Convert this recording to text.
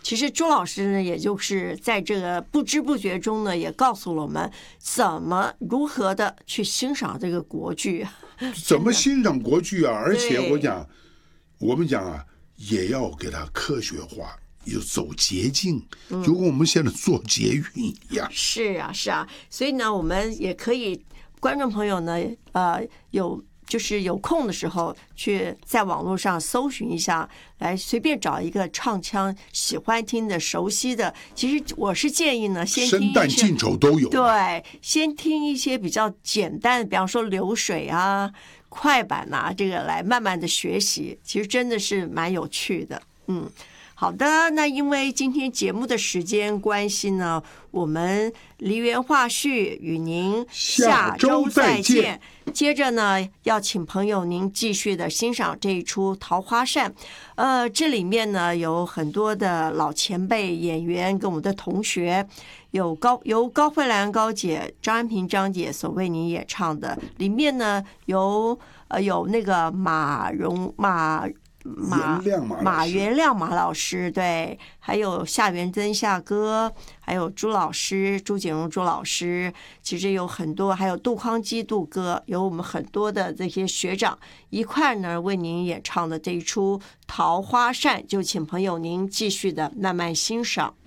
其实朱老师呢，也就是在这个不知不觉中呢，也告诉了我们如何的去欣赏这个国剧， 怎么欣赏国剧啊？而且我们讲啊，也要给它科学化，有走捷径，就跟我们现在坐捷运一样。 是啊，是啊，所以呢，我们也可以，观众朋友呢，就是有空的时候去在网络上搜寻一下，来随便找一个唱腔喜欢听的、熟悉的。其实我是建议呢，先听生旦净丑都有。 对，先听一些比较简单的，比方说流水啊、快板啊，这个来慢慢的学习，其实真的是蛮有趣的。好的，那因为今天节目的时间关系呢，我们梨园话絮与您下周再见。接着呢，要请朋友您继续的欣赏这一出《桃花扇》。这里面呢有很多的老前辈演员跟我们的同学，由高慧兰高姐、张安平张姐所为您演唱的。里面呢有那个马元亮马老师，对，还有夏元真夏哥，还有朱简荣朱老师，其实有很多，还有杜康基杜哥，有我们很多的这些学长一块呢为您演唱的这一出《桃花扇》，就请朋友您继续的慢慢欣赏。